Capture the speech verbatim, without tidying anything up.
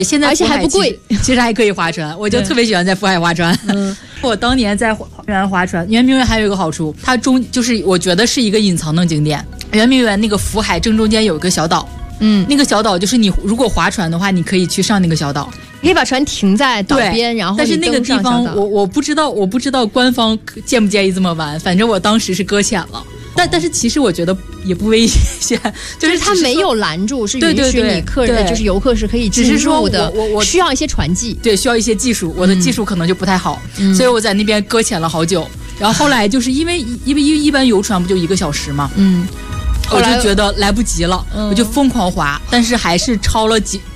现在而且还不贵， 其实还可以划船，我就特别喜欢在福海划船。嗯，我当年在圆划船，圆明园还有一个好处，它中就是我觉得是一个隐藏的景点。圆明园那个福海正中间有一个小岛，嗯，那个小岛就是你如果划船的话，你可以去上那个小岛， 你可以把船停在岛边，然后但是那个地方我我不知道，我不知道官方建不建议这么玩，反正我当时是搁浅了。但但是其实我觉得也不危险， 就是它没有拦住，是允许你客人就是游客是可以进入的， 我我需要一些船技， 对，需要一些技术，我的技术可能就不太好，嗯、所以我在那边搁浅了好久。然后后来就是因为因为一般游船不就一个小时嘛，嗯。我就觉得来不及了，嗯、我就疯狂划，但是还是超了几